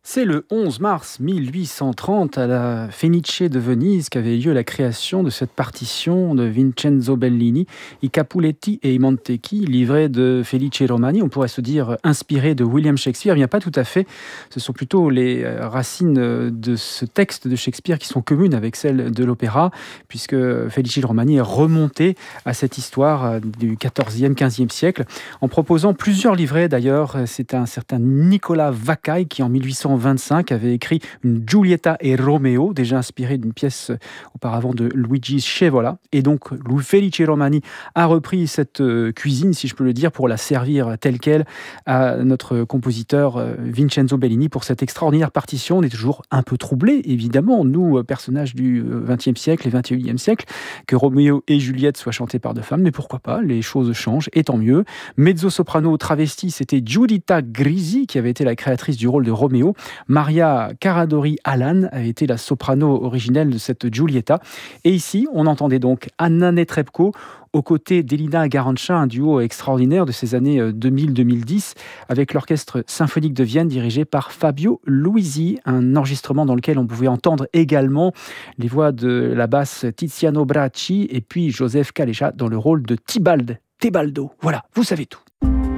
C'est le 11 mars 1830 à la Fenice de Venise qu'avait lieu la création de cette partition de Vincenzo Bellini, I Capuletti et I Montecchi, livrée de Felice Romani. On pourrait se dire inspiré de William Shakespeare, bien pas tout à fait. Ce sont plutôt les racines de ce texte de Shakespeare qui sont communes avec celles de l'opéra, puisque Felice Romani est remonté à cette histoire du XIVe, XVe siècle, en proposant plusieurs livrets d'ailleurs. C'est un certain Nicolas Vacaille qui en 1825 avait écrit une Giulietta et Romeo, déjà inspirée d'une pièce auparavant de Luigi Scevola. Et donc Felice Romani a repris cette cuisine, si je peux le dire, pour la servir telle qu'elle à notre compositeur Vincenzo Bellini pour cette extraordinaire partition. On est toujours un peu troublés, évidemment, nous, personnages du XXe siècle et XXIe siècle, que Roméo et Juliette soient chantés par deux femmes, mais pourquoi pas, les choses changent, et tant mieux. Mezzo-soprano travesti, c'était Giuditta Grisi, qui avait été la créatrice du rôle de Roméo. Maria Caradori Allan a été la soprano originelle de cette Giulietta. Et ici, on entendait donc Anna Netrebko aux côtés d'Elina Garancha, un duo extraordinaire de ces années 2000-2010, avec l'Orchestre symphonique de Vienne dirigé par Fabio Luisi, un enregistrement dans lequel on pouvait entendre également les voix de la basse Tiziano Bracci et puis Joseph Calleja dans le rôle de Tebaldo. Voilà, vous savez tout.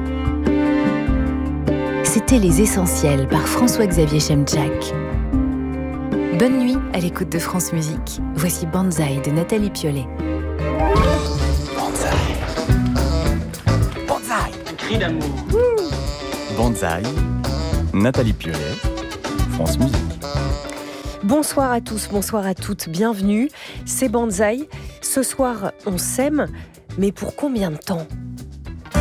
C'était Les Essentiels par François-Xavier Chemchak. Bonne nuit à l'écoute de France Musique. Voici Banzai de Nathalie Piollet. Banzai, un cri d'amour. Banzai, Nathalie Piollet, France Musique. Bonsoir à tous, bonsoir à toutes, bienvenue. C'est Banzai. Ce soir, on s'aime, mais pour combien de temps ?